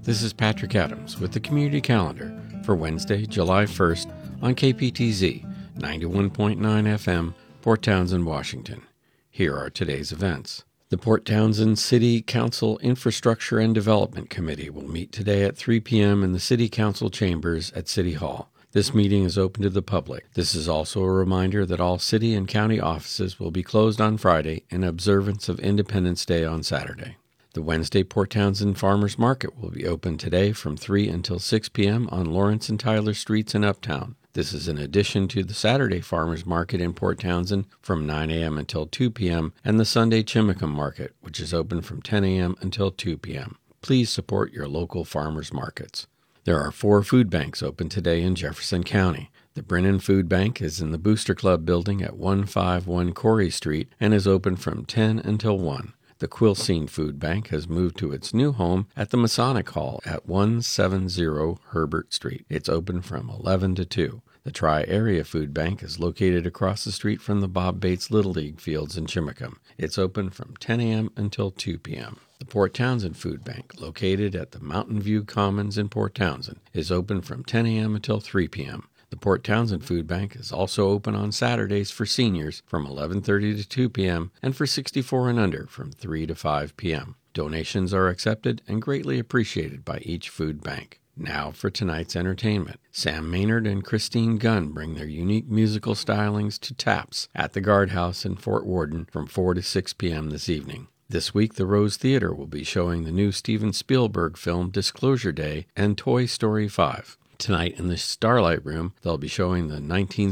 This is Patrick Adams with the Community Calendar for Wednesday, July 1st on KPTZ 91.9 FM, Port Townsend, Washington. Here are today's events. The Port Townsend City Council Infrastructure and Development Committee will meet today at 3 p.m. in the City Council chambers at City Hall. This meeting is open to the public. This is also a reminder that all city and county offices will be closed on Friday in observance of Independence Day on Saturday. The Wednesday Port Townsend Farmers Market will be open today from 3 until 6 p.m. on Lawrence and Tyler Streets in Uptown. This is in addition to the Saturday Farmers Market in Port Townsend from 9 a.m. until 2 p.m. and the Sunday Chimicum Market, which is open from 10 a.m. until 2 p.m. Please support your local farmers markets. There are 4 food banks open today in Jefferson County. The Brennan Food Bank is in the Booster Club building at 151 Corey Street and is open from 10 until 1. The Quilcene Food Bank has moved to its new home at the Masonic Hall at 170 Herbert Street. It's open from 11 to 2. The Tri-Area Food Bank is located across the street from the Bob Bates Little League fields in Chimicum. It's open from 10 a.m. until 2 p.m. The Port Townsend Food Bank, located at the Mountain View Commons in Port Townsend, is open from 10 a.m. until 3 p.m. The Port Townsend Food Bank is also open on Saturdays for seniors from 11:30 to 2 p.m. and for 64 and under from 3 to 5 p.m. Donations are accepted and greatly appreciated by each food bank. Now for tonight's entertainment. Sam Maynard and Christine Gunn bring their unique musical stylings to Taps at the Guardhouse in Fort Worden from 4 to 6 p.m. this evening. This week, the Rose Theater will be showing the new Steven Spielberg film Disclosure Day and Toy Story 5. Tonight in the Starlight Room, they'll be showing the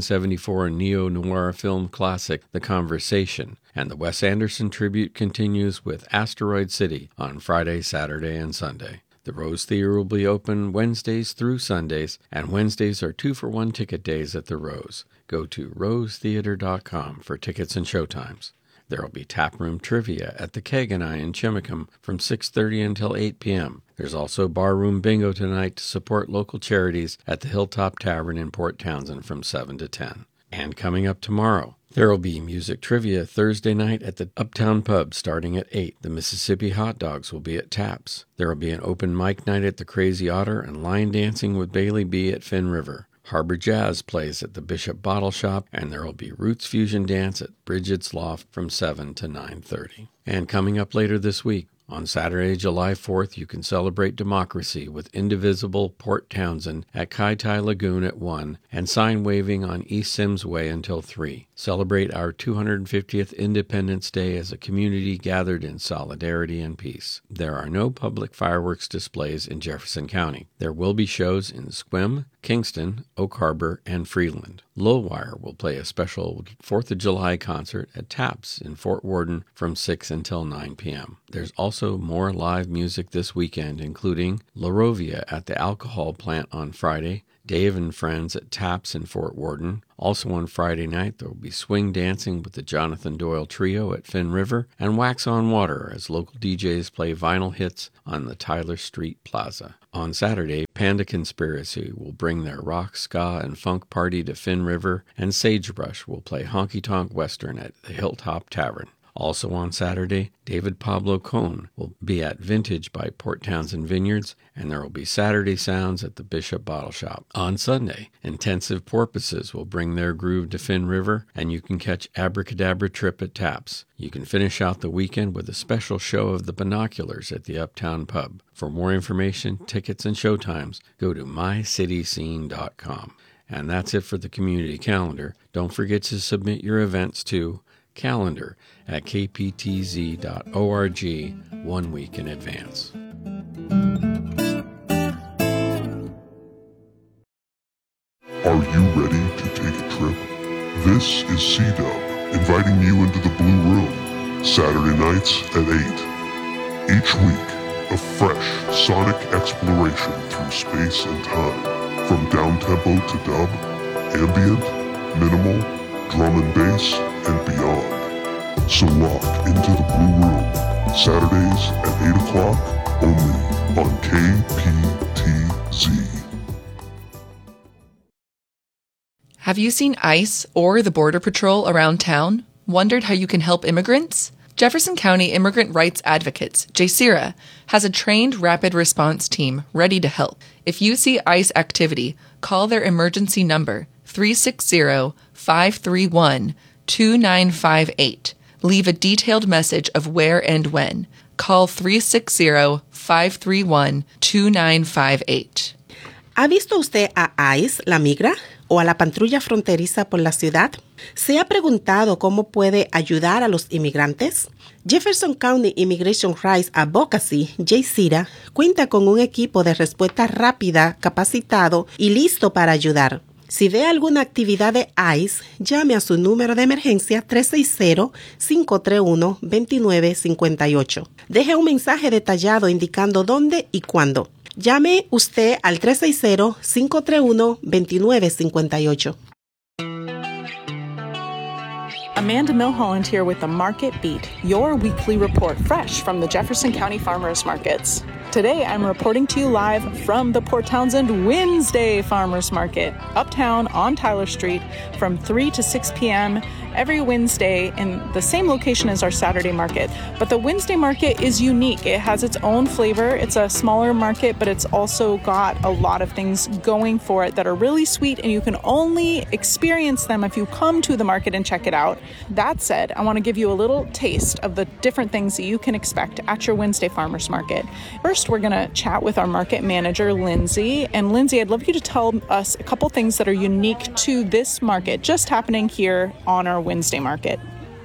1974 neo-noir film classic The Conversation, and the Wes Anderson tribute continues with Asteroid City on Friday, Saturday, and Sunday. The Rose Theater will be open Wednesdays through Sundays, and Wednesdays are 2-for-1 ticket days at the Rose. Go to rosetheater.com for tickets and showtimes. There will be taproom trivia at the Keg and I in Chimicum from 6:30 until 8 p.m. There's also barroom bingo tonight to support local charities at the Hilltop Tavern in Port Townsend from 7 to 10. And coming up tomorrow, there will be music trivia Thursday night at the Uptown Pub starting at 8. The Mississippi Hot Dogs will be at Taps. There will be an open mic night at the Crazy Otter and line dancing with Bailey B. at Finn River. Harbor Jazz plays at the Bishop Bottle Shop, and there will be Roots Fusion Dance at Bridget's Loft from 7 to 9:30. And coming up later this week, on Saturday, July 4th, you can celebrate democracy with Indivisible Port Townsend at Kai Tai Lagoon at 1 and sign waving on East Sims Way until 3. Celebrate our 250th Independence Day as a community gathered in solidarity and peace. There are no public fireworks displays in Jefferson County. There will be shows in Sequim, Kingston, Oak Harbor, and Freeland. Lowwire will play a special 4th of July concert at Taps in Fort Worden from 6 until 9 p.m. There's also more live music this weekend, including La Rovia at the alcohol plant on Friday, Dave and Friends at Taps in Fort Worden. Also on Friday night, there will be swing dancing with the Jonathan Doyle Trio at Finn River and Wax on Water as local DJs play vinyl hits on the Tyler Street Plaza. On Saturday, Panda Conspiracy will bring their rock, ska, and funk party to Finn River, and Sagebrush will play honky tonk western at the Hilltop Tavern. Also on Saturday, David Pablo Cohn will be at Vintage by Port Townsend Vineyards, and there will be Saturday Sounds at the Bishop Bottle Shop. On Sunday, Intensive Porpoises will bring their groove to Finn River, and you can catch Abracadabra Trip at Taps. You can finish out the weekend with a special show of the Binoculars at the Uptown Pub. For more information, tickets, and showtimes, go to mycityscene.com. And that's it for the community calendar. Don't forget to submit your events to calendar at kptz.org 1 week in advance. Are you ready to take a trip? This is C-Dub inviting you into the Blue Room, Saturday nights at 8. Each week, a fresh sonic exploration through space and time, from downtempo to dub, ambient, minimal, drum and bass, and beyond. So walk into the Blue Room, Saturdays at 8 o'clock, only on KPTZ. Have you seen ICE or the Border Patrol around town? Wondered how you can help immigrants? Jefferson County Immigrant Rights Advocates, JCIRA, has a trained rapid response team ready to help. If you see ICE activity, call their emergency number, 360-531-2958. Leave a detailed message of where and when. Call 360-531-2958. ¿Ha visto usted a ICE, la migra, o a la patrulla fronteriza por la ciudad? ¿Se ha preguntado cómo puede ayudar a los inmigrantes? Jefferson County Immigration Rights Advocacy, JCIRA, cuenta con un equipo de respuesta rápida, capacitado y listo para ayudar. Si ve alguna actividad de ICE, llame a su número de emergencia 360-531-2958. Deje un mensaje detallado indicando dónde y cuándo. Llame usted al 360-531-2958. Amanda Milholland here with the Market Beat, your weekly report fresh from the Jefferson County Farmers Markets. Today, I'm reporting to you live from the Port Townsend Wednesday Farmers Market, uptown on Tyler Street from 3 to 6 p.m. every Wednesday in the same location as our Saturday market. But the Wednesday market is unique. It has its own flavor. It's a smaller market, but it's also got a lot of things going for it that are really sweet, and you can only experience them if you come to the market and check it out. That said, I want to give you a little taste of the different things that you can expect at your Wednesday Farmers Market. First, we're going to chat with our market manager, Lindsay. And Lindsay, I'd love you to tell us a couple things that are unique to this market just happening here on our Wednesday market.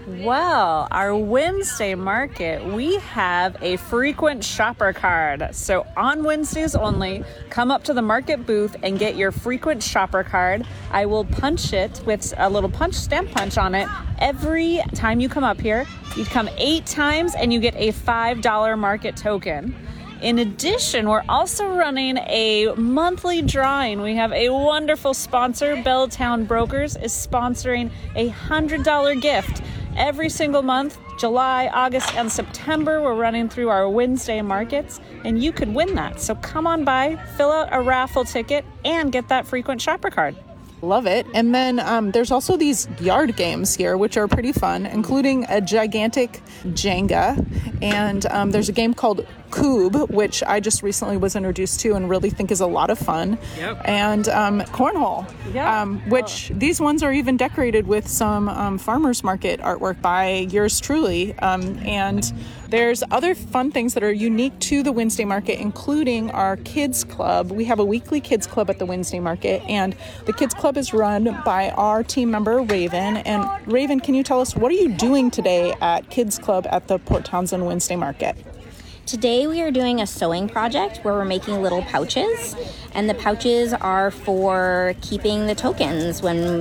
Well, our Wednesday market, we have a frequent shopper card. So on Wednesdays only, come up to the market booth and get your frequent shopper card. I will punch it with a little stamp punch on it. Every time you come up here, you come 8 times and you get a $5 market token. In addition, we're also running a monthly drawing. We have a wonderful sponsor, Belltown Brokers, is sponsoring a $100 gift. Every single month, July, August, and September, we're running through our Wednesday markets, and you could win that. So come on by, fill out a raffle ticket, and get that frequent shopper card. Love it. And then there's also these yard games here, which are pretty fun, including a gigantic Jenga. And there's a game called Cube, which I just recently was introduced to and really think is a lot of fun. Yep. And Cornhole, which these ones are even decorated with some farmers market artwork by yours truly. And there's other fun things that are unique to the Wednesday market, including our kids club. We have a weekly kids club at the Wednesday market, and the kids club is run by our team member, Raven. And Raven, can you tell us, what are you doing today at kids club at the Port Townsend Wednesday market? Today we are doing a sewing project where we're making little pouches, and the pouches are for keeping the tokens.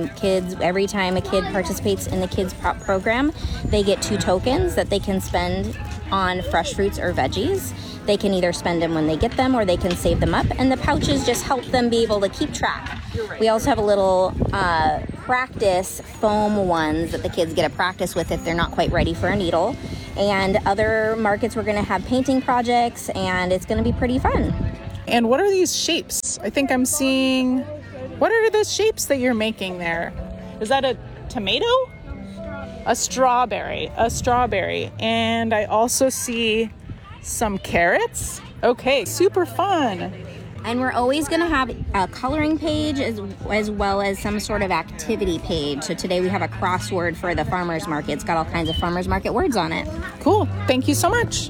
Every time a kid participates in the Kids Prop program, they get 2 tokens that they can spend on fresh fruits or veggies. They can either spend them when they get them or they can save them up, and the pouches just help them be able to keep track. We also have a little practice foam ones that the kids get to practice with if they're not quite ready for a needle. And other markets, we're going to have painting projects, and it's going to be pretty fun. And what are these shapes? I think I'm seeing... What are the shapes that you're making there? Is that a tomato? A strawberry. And I also see some carrots. Okay, super fun. And we're always going to have a coloring page as well as some sort of activity page. So today we have a crossword for the farmers market. It's got all kinds of farmers market words on it. Cool. Thank you so much.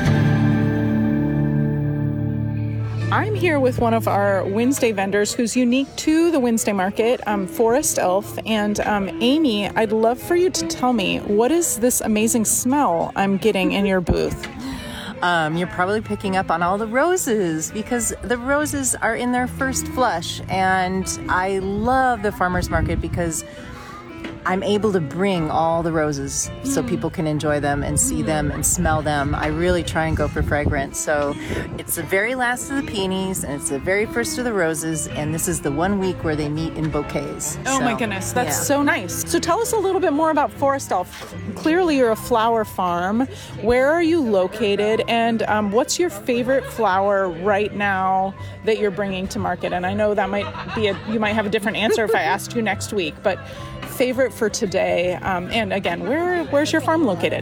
I'm here with one of our Wednesday vendors who's unique to the Wednesday market, Forest Elf. And Amy, I'd love for you to tell me, what is this amazing smell I'm getting in your booth? You're probably picking up on all the roses because the roses are in their first flush. And I love the farmer's market because I'm able to bring all the roses so people can enjoy them and see them and smell them. I really try and go for fragrance. So it's the very last of the peonies and it's the very first of the roses. And this is the 1 week where they meet in bouquets. Oh my goodness, that's so nice. So tell us a little bit more about Forest Elf. Clearly you're a flower farm. Where are you located? And what's your favorite flower right now that you're bringing to market? And I know that might be you might have a different answer if I asked you next week, but favorite for today, and again, where's your farm located?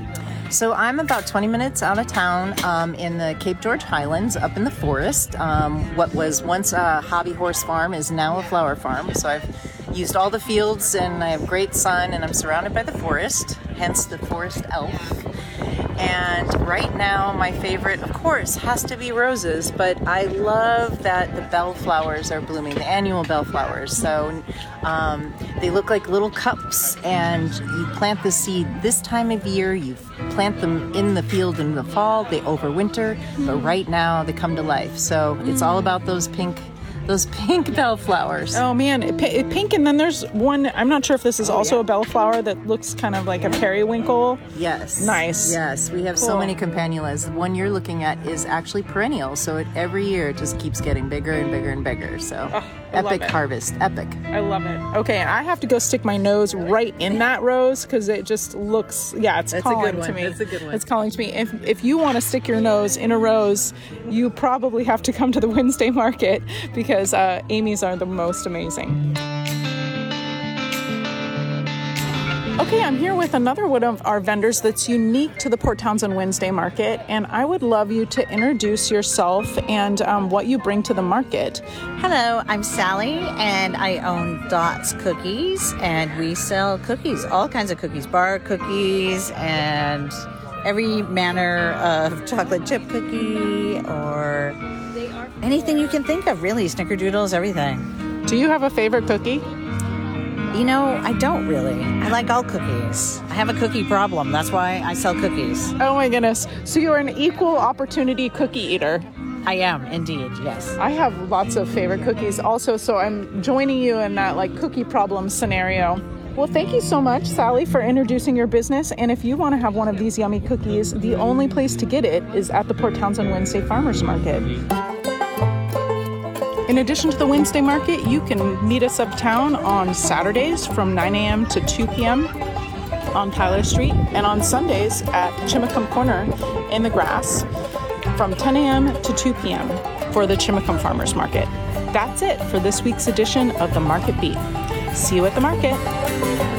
So I'm about 20 minutes out of town in the Cape George Highlands up in the forest. What was once a hobby horse farm is now a flower farm. So I've used all the fields and I have great sun and I'm surrounded by the forest, hence the forest elf. And right now my favorite, of course, has to be roses, but I love that the bellflowers are blooming, the annual bellflowers. So they look like little cups and you plant the seed this time of year, you plant them in the field in the fall, they overwinter, but right now they come to life. So it's all about those pink bellflowers. Oh man, pink, and then there's one, I'm not sure if this is also a bellflower that looks kind of like a periwinkle. Yes. Nice. Yes, we have so many campanulas. The one you're looking at is actually perennial, so every year it just keeps getting bigger and bigger and bigger. So epic harvest, epic. I love it. Okay, and I have to go stick my nose right in that rose because it just looks, it's calling to me. It's a good one. It's calling to me. If you want to stick your nose in a rose, you probably have to come to the Wednesday market because Amy's are the most amazing. Okay, I'm here with another one of our vendors that's unique to the Port Townsend Wednesday Market, and I would love you to introduce yourself and what you bring to the market. Hello, I'm Sally, and I own Dots Cookies, and we sell cookies, all kinds of cookies, bar cookies, and every manner of chocolate chip cookie, or anything you can think of, really, snickerdoodles, everything. Do you have a favorite cookie? You know, I don't really. I like all cookies. I have a cookie problem. That's why I sell cookies. Oh my goodness. So you're an equal opportunity cookie eater. I am, indeed, yes. I have lots of favorite cookies also, so I'm joining you in that cookie problem scenario. Well, thank you so much, Sally, for introducing your business. And if you want to have one of these yummy cookies, the only place to get it is at the Port Townsend Wednesday Farmers Market. In addition to the Wednesday Market, you can meet us uptown on Saturdays from 9 a.m. to 2 p.m. on Tyler Street, and on Sundays at Chimacum Corner in the Grass from 10 a.m. to 2 p.m. for the Chimacum Farmers Market. That's it for this week's edition of the Market Beat. See you at the market.